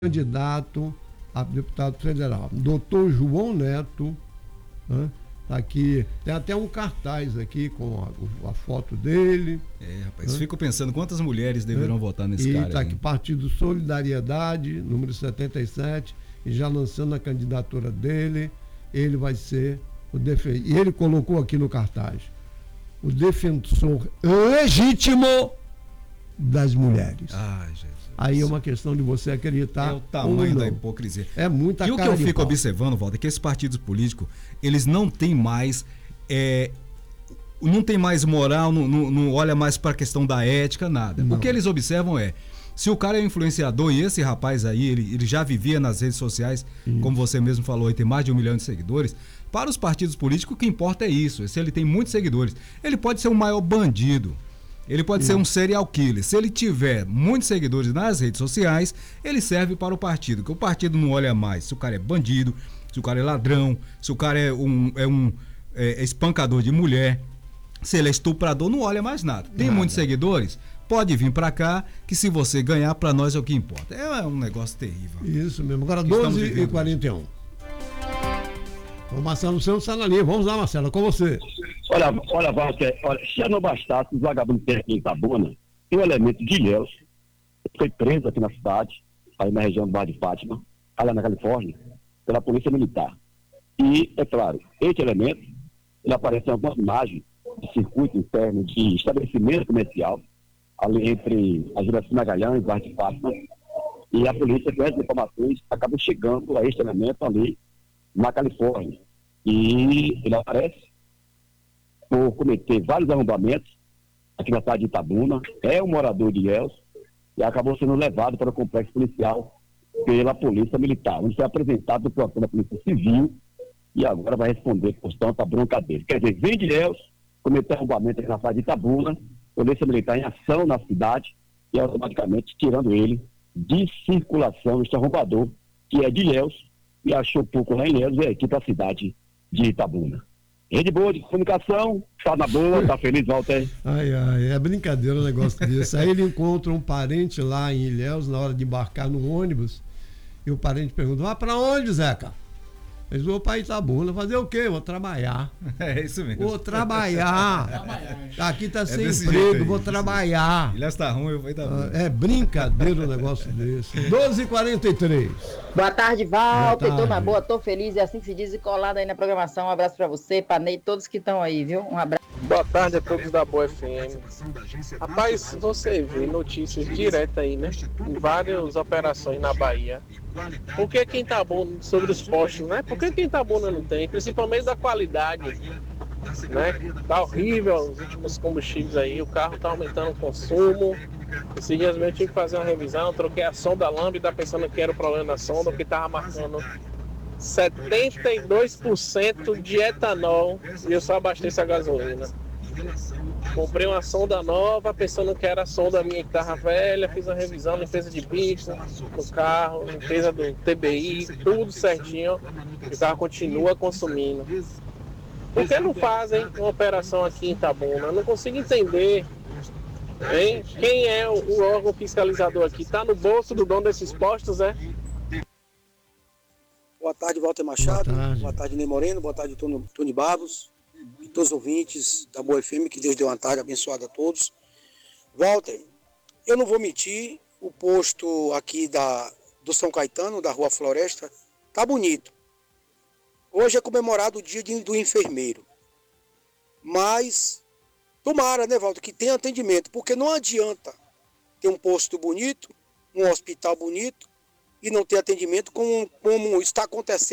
candidato a deputado federal. Doutor João Neto, né, tá aqui, tem até um cartaz aqui com a foto dele. Rapaz, fico pensando quantas mulheres deverão votar nesse cara. E tá aqui, Partido Solidariedade, número 77, e já lançando a candidatura dele, ele vai ser o defensor. E ele colocou aqui no cartaz, o defensor legítimo das mulheres. Ai, Jesus. Aí é uma questão de você acreditar. É o tamanho da hipocrisia. É muita E o que eu fico observando, Walter, é que esses partidos políticos, eles não têm mais moral, não olha mais para a questão da ética, nada. Não. O que eles observam é, se o cara é um influenciador e esse rapaz aí, ele já vivia nas redes sociais, como você mesmo falou, ele tem mais de 1 milhão de seguidores, para os partidos políticos o que importa é isso, se ele tem muitos seguidores. Ele pode ser o maior bandido, ele pode ser um serial killer. Se ele tiver muitos seguidores nas redes sociais, ele serve para o partido, porque o partido não olha mais se o cara é bandido, se o cara é ladrão, se o cara é espancador de mulher, se ele é estuprador, não olha mais nada. Tem muitos seguidores? Pode vir para cá, que se você ganhar, para nós é o que importa. É um negócio terrível. Isso mesmo. Agora 12h41. O Marcelo Santos está na linha. Vamos lá, Marcelo, com você. Olha, Walter, se não bastasse, os vagabundos que tem aqui em Itabuna, tem um elemento de Ilhéus, que foi preso aqui na cidade, aí na região do Bar de Fátima, lá na Califórnia, pela Polícia Militar. E, é claro, esse elemento, ele aparece em algumas imagens de circuito interno de estabelecimento comercial, ali entre a Juraci Magalhães e o Bar de Fátima, e a polícia, com essas informações, acaba chegando a este elemento ali na Califórnia. E ele aparece por cometer vários arrombamentos aqui na cidade de Itabuna, é um morador de Ilhéus e acabou sendo levado para o complexo policial pela Polícia Militar, onde foi apresentado o plantão da Polícia Civil e agora vai responder por tanta bronca dele. Quer dizer, vem de Ilhéus, cometeu arrombamento aqui na cidade de Itabuna, Polícia Militar em ação na cidade e automaticamente tirando ele de circulação, este arrombador, que é de Ilhéus, e achou pouco lá em Ilhéus, veio aqui para a cidade de Itabuna. Rede boa de comunicação, tá na boa, tá feliz, Walter. É brincadeira o negócio desse. Aí ele encontra um parente lá em Ilhéus, na hora de embarcar no ônibus, e o parente pergunta, vai pra onde, Zeca? Eles vão pra Itabuna, fazer o quê? Vou trabalhar. É isso mesmo. Vou trabalhar. Aqui tá sem emprego, vou trabalhar. Ilhéus tá ruim, eu vou Itabuna. É brincadeira um negócio desse. 12h43. Boa tarde, Walter. Tô na boa, tô feliz. É assim que se diz e colado aí na programação. Um abraço pra você, pra Ney, todos que estão aí, viu? Um abraço. Boa tarde a todos da Boa FM. Rapaz, você vê notícias diretas aí, né? Em várias operações na Bahia. Por que quem tá bom sobre os postos, né? Por que quem tá bom não tem? Principalmente da qualidade, né? Tá horrível os últimos combustíveis aí, o carro tá aumentando o consumo. Esses dias mesmo eu tive que fazer uma revisão, troquei a sonda lambda pensando que era o problema da sonda, porque tava marcando 72% de etanol e eu só abasteço a gasolina. Comprei uma sonda nova, pensando que era a sonda minha que estava velha, fiz uma revisão, limpeza de bico do carro, limpeza do TBI, tudo certinho, e o carro continua consumindo. Por que não fazem uma operação aqui em Itabuna? Eu não consigo entender. Hein? Quem é o órgão fiscalizador aqui? Está no bolso do dono desses postos, é? Boa tarde, Walter Machado. Boa tarde, Ney Moreno. Boa tarde, Tony Barros. E todos os ouvintes da Boa FM, que Deus dê uma tarde abençoada a todos. Walter, eu não vou mentir, o posto aqui do São Caetano, da Rua Floresta, tá bonito. Hoje é comemorado o dia do enfermeiro. Mas, tomara, né, Walter, que tenha atendimento, porque não adianta ter um posto bonito, um hospital bonito, e não ter atendimento como está acontecendo